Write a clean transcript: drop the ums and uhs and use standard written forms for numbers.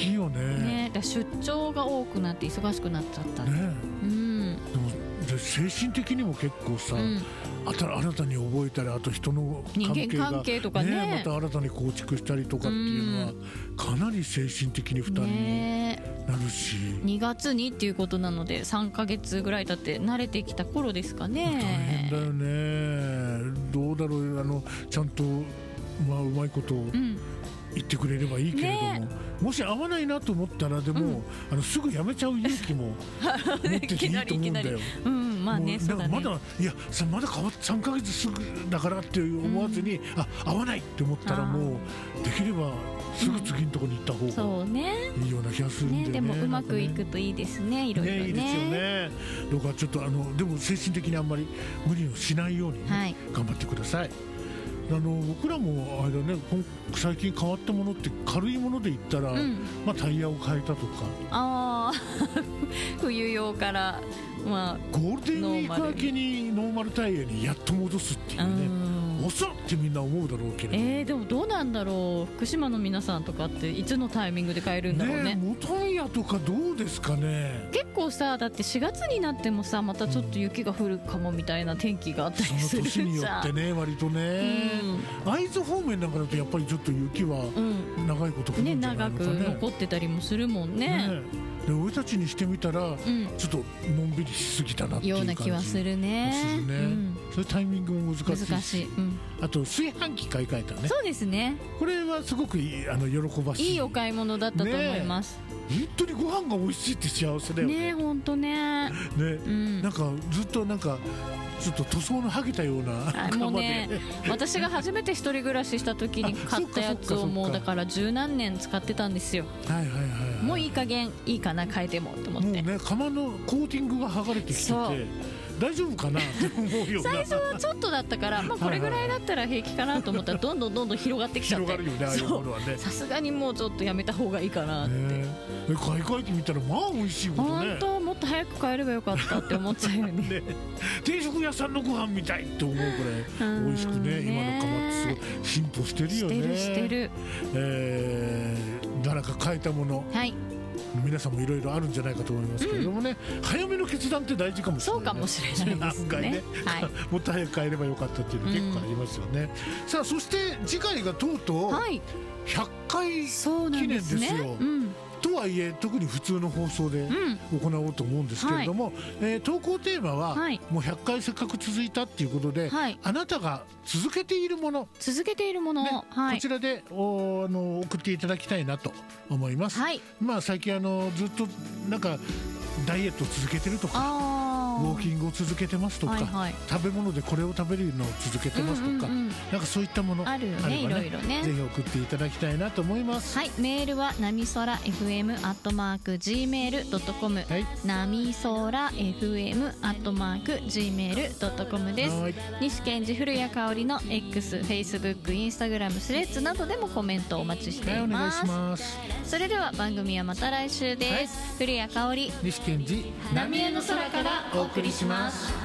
きいよね。 だ出張が多くなって忙しくなっちゃったね、 うん、 でも精神的にも結構さ、新たに覚えたり、あと人の関係が人間関係とかねまた新たに構築したりとかっていうのは、かなり精神的に負担になるし、 2月にっていうことなので3ヶ月ぐらい経って慣れてきた頃ですかね。 大変だよね。どうだろう、ちゃんと、うまいことを言ってくれればいいけれども、もし合わないなと思ったらでも、すぐやめちゃう勇気も持ってていいと思うんだよ。まだいやまだ3ヶ月すぐだからって思わずに、合わないって思ったらもうできればすぐ次のところに行った方がいいような気がするんでね。 でもうまくいくといいですね。いろいろね。 いいですよね。だからちょっとでも精神的にあんまり無理をしないように、頑張ってください。僕らもあれだね、最近変わったものって軽いもので言ったら、タイヤを変えたとか、 冬用からゴールデンウィーク明けにノーマルタイヤにやっと戻すっていうね、遅っってみんな思うだろうけれど、 でもどうなんだろう、福島の皆さんとかっていつのタイミングで変えるんだろうね。 モタイヤとかどうですかね。 結構さ、だって4月になってもさ、またちょっと雪が降るかもみたいな天気があったりするじゃん。 その年によってね、割とね、会津方面なんかだとやっぱりちょっと雪は長いこと降るんじゃないのかね。 長く残ってたりもするもんね。 で俺たちにしてみたら、ちょっとのんびりしすぎたなっていう感じような気はするね。 そういうタイミングも難しいし、 難あと炊飯器買い替えたね。 そうですね。 これはすごく喜ばしい、 いいお買い物だったと思います。 本当にご飯が美味しいって幸せだよね。 本当ね。 なんかずっとなんかちょっと塗装の剥げたようなもうね、私が初めて一人暮らしした時に買ったやつをもうだから十何年使ってたんですよ。もういい加減いいかな変えてもと思って。 もうね、釜のコーティングが剥がれてきてて大丈夫かなって思うような最初はちょっとだったから、これぐらいだったら平気かなと思ったらどんどん広がってきちゃって、さすがにもうちょっとやめた方がいいかなって。 買い替えてみたら美味しいことね。 本当もっと早く買えればよかったって思っちゃうよね。 定食屋さんのご飯みたいって思うくらい美味しくね、今の釜ってすごい進歩してるよね。 してる。 誰か変えたもの、皆さんもいろいろあるんじゃないかと思いますけれどもね、早めの決断って大事かもしれない。 そうかもしれないですね。 もっと早く変えればよかったっていうの結構ありますよね。さあ、そして次回がとうとう100回記念ですよ。とはいえ特に普通の放送で行おうと思うんですけれども、投稿テーマはもう100回せっかく続いたっていうことで、あなたが続けているもの、こちらで送っていただきたいなと思います。最近ずっとなんかダイエット続けてるとか、ウォーキングを続けてますとか、食べ物でこれを食べるのを続けてますとか、なんかそういったものあるよね、いろいろね。 ぜひ送っていただきたいなと思います。 メールはなみそら FM@gmail.com、なみそら FM@gmail.com です。西健二、古谷香織の X、Facebook、Instagram、スレッズなどでもコメントお待ちしています。それでは番組はまた来週です。古谷香織、 西健二、 浪江の空からお送りします。